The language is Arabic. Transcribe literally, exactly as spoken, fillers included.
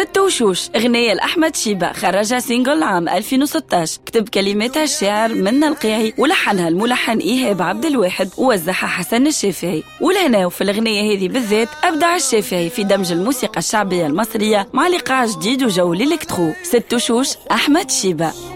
ست وشوش أغنية لأحمد شيبة، خرجها سينجل عام ألفين وستة عشر، كتب كلماتها الشاعر منى القيعي ولحنها الملحن إيهاب عبد الواحد ووزعها حسن الشافعي. ولهنا وفي الأغنية هذه بالذات أبدع الشافعي في دمج الموسيقى الشعبية المصرية مع لقاء جديد وجو الإلكترو. ست وشوش أحمد شيبة.